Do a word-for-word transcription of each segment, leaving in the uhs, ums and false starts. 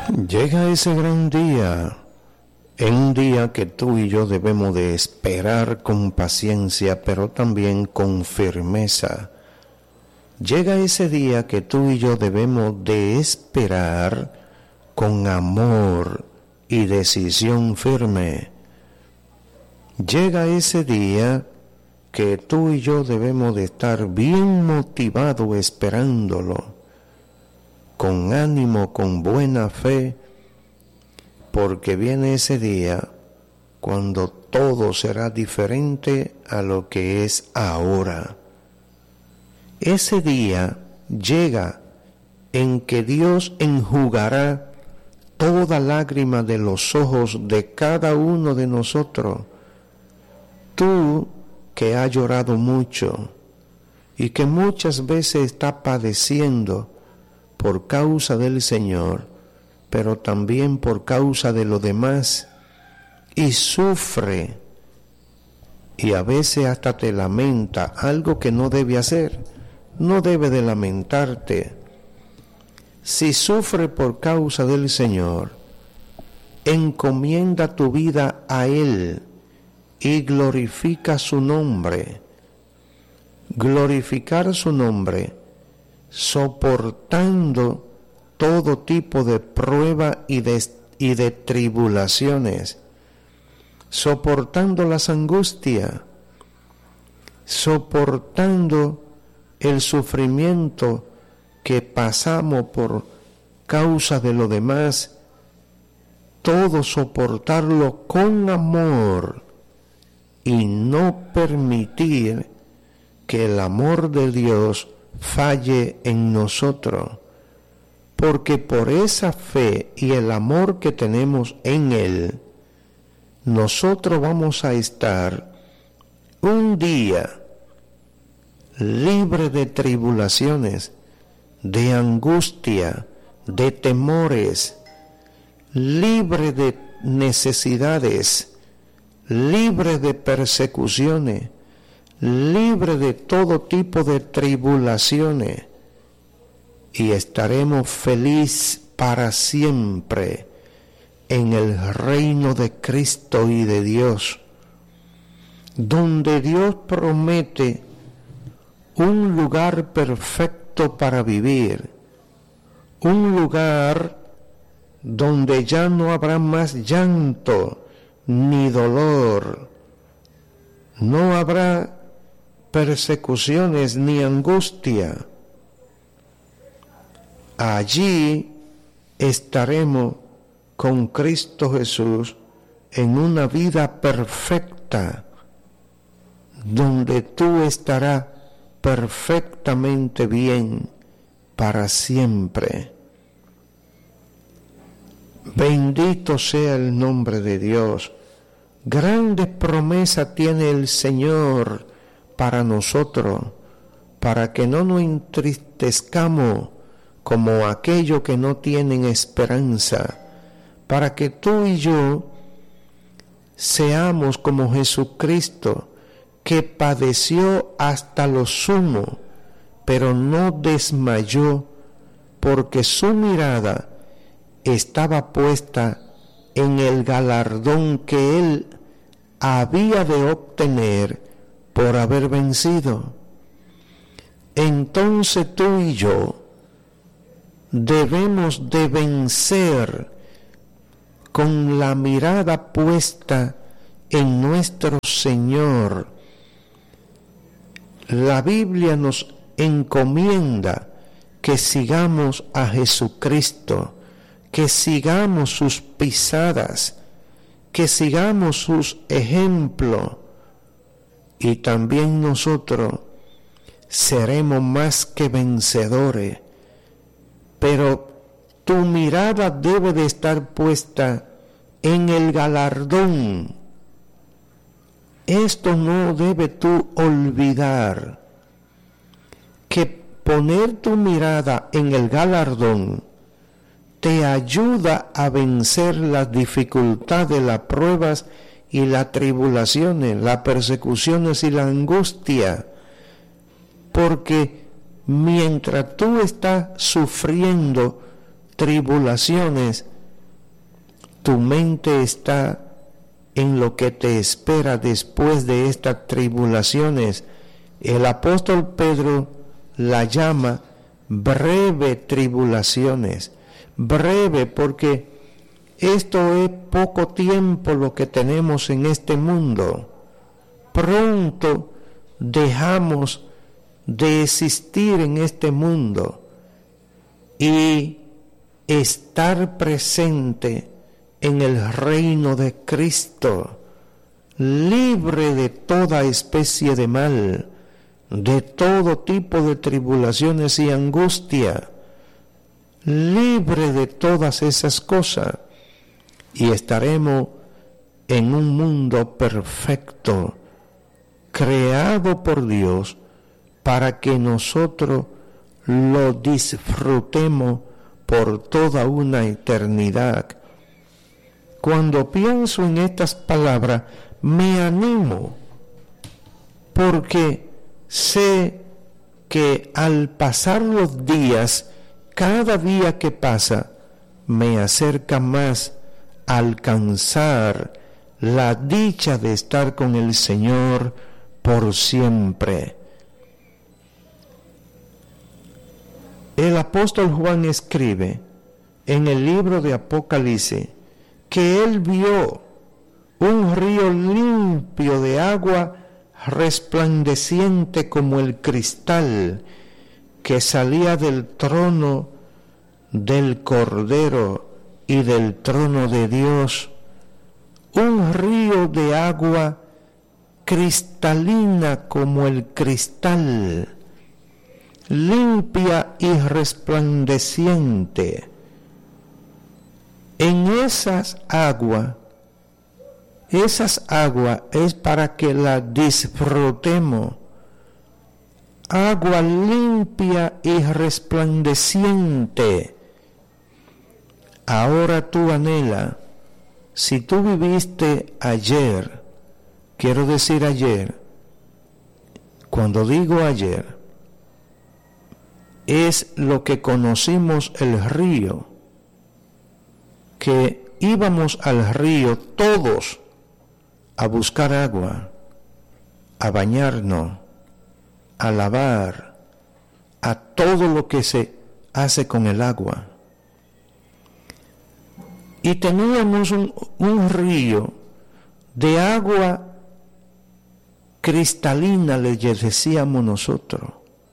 Llega ese gran día, en un día que tú y yo debemos de esperar con paciencia, pero también con firmeza. Llega ese día que tú y yo debemos de esperar con amor y decisión firme. Llega ese día que tú y yo debemos de estar bien motivados esperándolo, con ánimo, con buena fe, porque viene ese día cuando todo será diferente a lo que es ahora. Ese día llega en que Dios enjugará toda lágrima de los ojos de cada uno de nosotros. Tú que has llorado mucho y que muchas veces estás padeciendo por causa del Señor, pero también por causa de lo demás, y sufre, y a veces hasta te lamenta, algo que no debe hacer, no debe de lamentarte. Si sufre por causa del Señor, encomienda tu vida a Él y glorifica su nombre. Glorificar su nombre, soportando todo tipo de prueba y de, y de tribulaciones, soportando las angustias, soportando el sufrimiento que pasamos por causa de lo demás, todo soportarlo con amor y no permitir que el amor de Dios falle en nosotros, porque por esa fe y el amor que tenemos en Él, nosotros vamos a estar un día libre de tribulaciones, de angustia, de temores, libre de necesidades, libre de persecuciones, libre de todo tipo de tribulaciones, y estaremos felices para siempre en el reino de Cristo y de Dios, donde Dios promete un lugar perfecto para vivir, un lugar donde ya no habrá más llanto ni dolor, no habrá persecuciones ni angustia. Allí estaremos con Cristo Jesús en una vida perfecta, donde tú estarás perfectamente bien para siempre. Bendito sea el nombre de Dios. Grandes promesas tiene el Señor para nosotros, para que no nos entristezcamos como aquellos que no tienen esperanza, para que tú y yo seamos como Jesucristo, que padeció hasta lo sumo, pero no desmayó, porque su mirada estaba puesta en el galardón que él había de obtener por haber vencido. Entonces tú y yo debemos de vencer con la mirada puesta en nuestro Señor. La Biblia nos encomienda que sigamos a Jesucristo, que sigamos sus pisadas, que sigamos sus ejemplos, y también nosotros seremos más que vencedores. Pero tu mirada debe de estar puesta en el galardón. Esto no debe tú olvidar, que poner tu mirada en el galardón te ayuda a vencer las dificultades, las pruebas y las tribulaciones, las persecuciones y la angustia, porque mientras tú estás sufriendo tribulaciones, tu mente está en lo que te espera después de estas tribulaciones. El apóstol Pedro la llama breve tribulaciones. Breve porque esto es poco tiempo lo que tenemos en este mundo. Pronto dejamos de existir en este mundo y estar presente en el reino de Cristo, libre de toda especie de mal, de todo tipo de tribulaciones y angustia, libre de todas esas cosas, y estaremos en un mundo perfecto, creado por Dios, para que nosotros lo disfrutemos por toda una eternidad. Cuando pienso en estas palabras, me animo, porque sé que al pasar los días, cada día que pasa, me acerca más a alcanzar la dicha de estar con el Señor por siempre. El apóstol Juan escribe en el libro de Apocalipsis que él vio un río limpio de agua resplandeciente como el cristal que salía del trono del Cordero y del trono de Dios, un río de agua cristalina como el cristal, limpia y resplandeciente. En esas aguas, esas aguas es para que las disfrutemos. Agua limpia y resplandeciente. Ahora tú anhela, si tú viviste ayer, quiero decir ayer, cuando digo ayer, es lo que conocimos el río, que íbamos al río todos a buscar agua, a bañarnos, a lavar, a todo lo que se hace con el agua. Y teníamos un, un río de agua cristalina, le decíamos nosotros,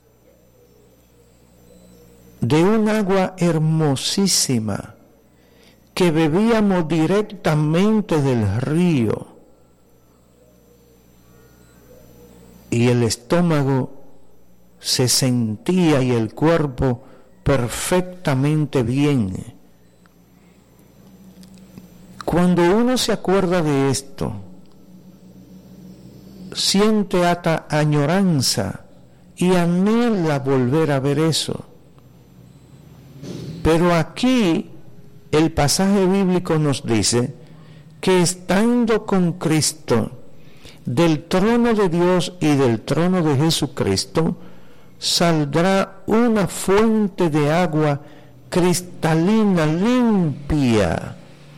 de un agua hermosísima que bebíamos directamente del río, y el estómago se sentía y el cuerpo perfectamente bien. Cuando uno se acuerda de esto, siente hasta añoranza y anhela volver a ver eso. Pero aquí el pasaje bíblico nos dice que estando con Cristo, del trono de Dios y del trono de Jesucristo, saldrá una fuente de agua cristalina, limpia,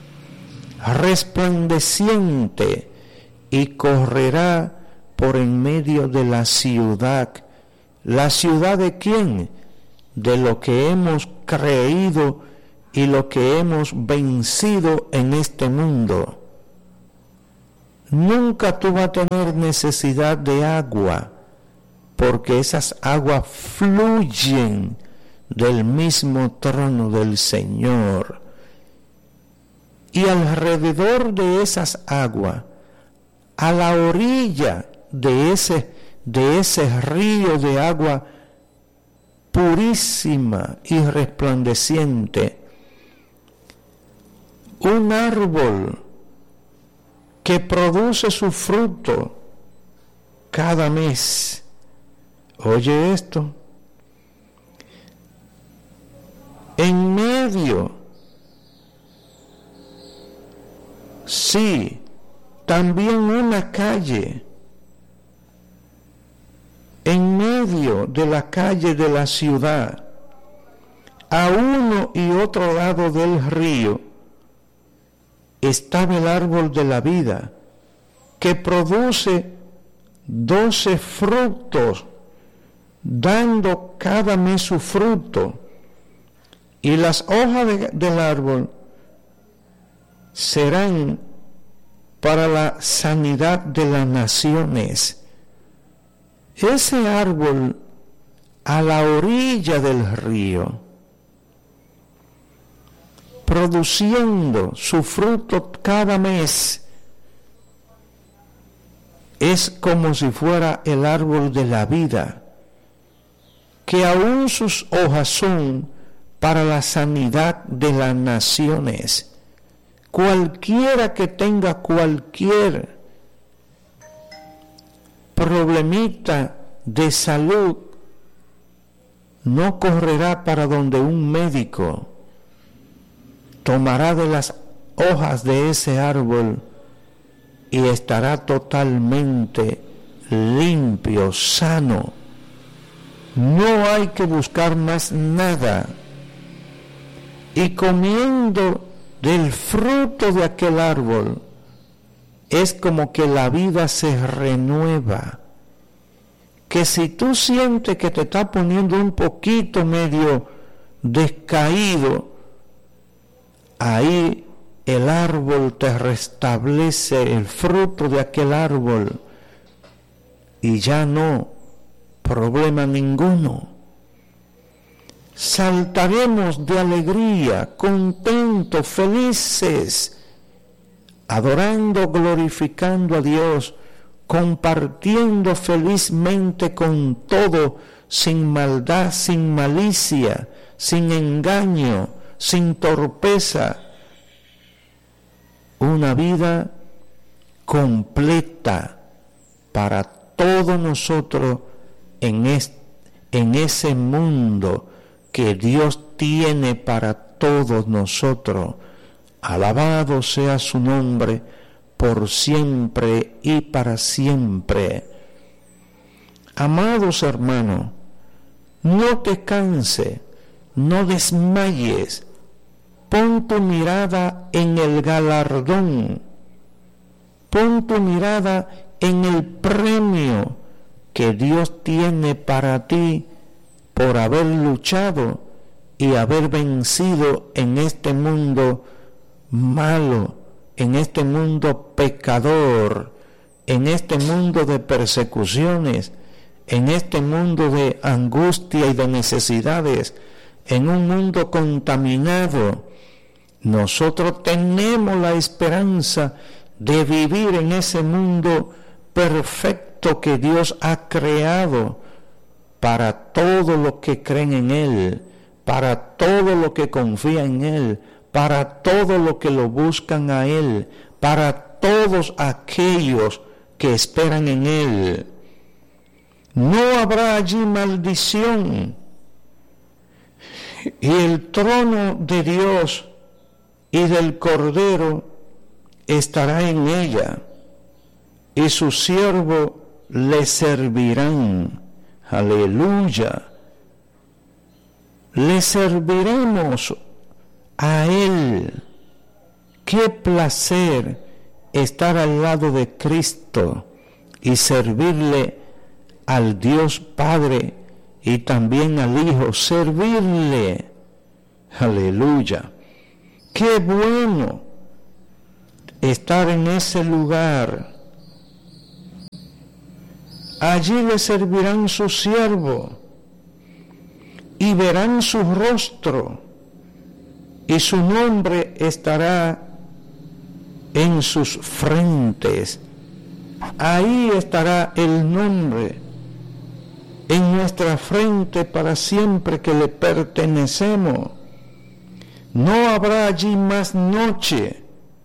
resplandeciente, y correrá por en medio de la ciudad. ¿La ciudad de quién? De lo que hemos creído y lo que hemos vencido en este mundo. Nunca tú vas a tener necesidad de agua, porque esas aguas fluyen del mismo trono del Señor. Y alrededor de esas aguas, a la orilla de ese, de ese río de agua purísima y resplandeciente, un árbol que produce su fruto cada mes. Oye esto, en medio, sí, también una calle, en medio de la calle de la ciudad, a uno y otro lado del río, estaba el árbol de la vida, que produce doce frutos, dando cada mes su fruto, y las hojas de, del árbol serán para la sanidad de las naciones. Ese árbol a la orilla del río, produciendo su fruto cada mes, es como si fuera el árbol de la vida, que aún sus hojas son para la sanidad de las naciones. Cualquiera que tenga cualquier problemita de salud, no correrá para donde un médico, tomará de las hojas de ese árbol y estará totalmente limpio, sano. No hay que buscar más nada. Y comiendo del fruto de aquel árbol, es como que la vida se renueva. Que si tú sientes que te está poniendo un poquito medio descaído, ahí el árbol te restablece el fruto de aquel árbol y ya no problema ninguno. Saltaremos de alegría, contentos, felices, adorando, glorificando a Dios, compartiendo felizmente con todo, sin maldad, sin malicia, sin engaño, sin torpeza, una vida completa para todos nosotros en, es, en ese mundo que Dios tiene para todos nosotros. Alabado sea su nombre por siempre y para siempre. Amados hermanos, no te canses, no desmayes, pon tu mirada en el galardón, pon tu mirada en el premio que Dios tiene para ti por haber luchado y haber vencido en este mundo malo, en este mundo pecador, en este mundo de persecuciones, en este mundo de angustia y de necesidades, en un mundo contaminado. Nosotros tenemos la esperanza de vivir en ese mundo perfecto que Dios ha creado para todos los que creen en Él, para todos los que confían en Él, para todos los que lo buscan a Él, para todos aquellos que esperan en Él. No habrá allí maldición, y el trono de Dios y del Cordero estará en ella, y sus siervos le servirán. Aleluya. Le serviremos a Él. Qué placer estar al lado de Cristo y servirle al Dios Padre y también al Hijo, servirle. Aleluya. Qué bueno estar en ese lugar. Allí le servirán sus siervos y verán su rostro, y su nombre estará en sus frentes. Ahí estará el nombre en nuestra frente para siempre que le pertenecemos. No habrá allí más noche,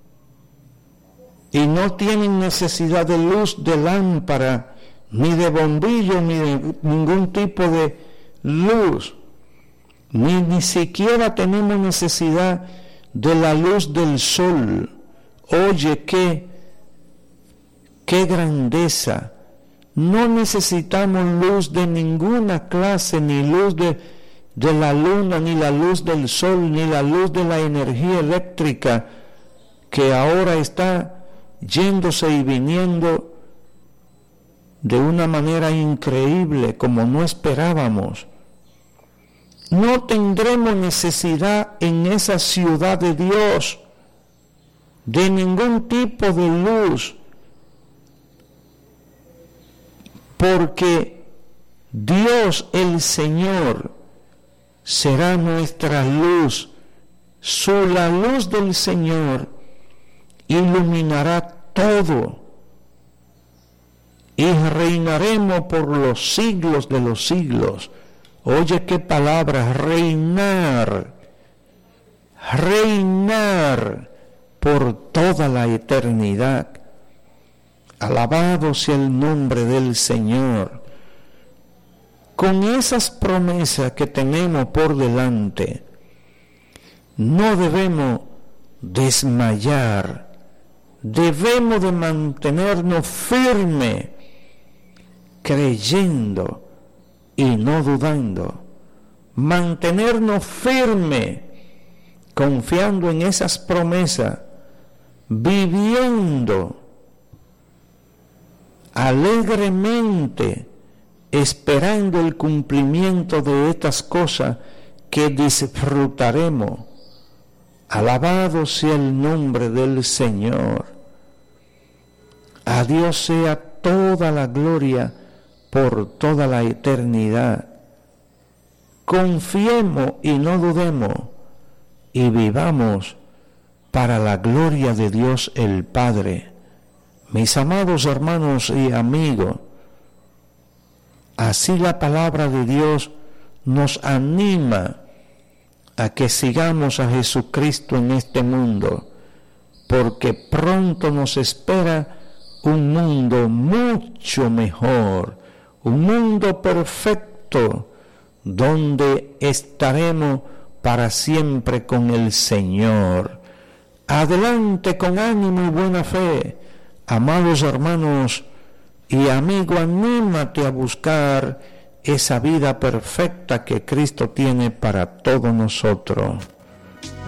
y no tienen necesidad de luz de lámpara, ni de bombillo, ni de ningún tipo de luz, ni ni siquiera tenemos necesidad de la luz del sol. Oye, qué, qué grandeza. No necesitamos luz de ninguna clase, ni luz de, de la luna, ni la luz del sol, ni la luz de la energía eléctrica que ahora está yéndose y viniendo de una manera increíble, como no esperábamos. No tendremos necesidad en esa ciudad de Dios de ningún tipo de luz, porque Dios el Señor será nuestra luz. Su la luz del Señor iluminará todo y reinaremos por los siglos de los siglos. Oye qué palabra, reinar, reinar por toda la eternidad. Alabado sea el nombre del Señor. Con esas promesas que tenemos por delante, no debemos desmayar, debemos de mantenernos firmes, creyendo y no dudando, mantenernos firmes, confiando en esas promesas, viviendo alegremente, esperando el cumplimiento de estas cosas que disfrutaremos. Alabado sea el nombre del Señor. A Dios sea toda la gloria por toda la eternidad. Confiemos y no dudemos, y vivamos para la gloria de Dios el Padre. Mis amados hermanos y amigos, así la palabra de Dios nos anima a que sigamos a Jesucristo en este mundo, porque pronto nos espera un mundo mucho mejor, un mundo perfecto, donde estaremos para siempre con el Señor. Adelante con ánimo y buena fe, amados hermanos y amigos, anímate a buscar esa vida perfecta que Cristo tiene para todos nosotros.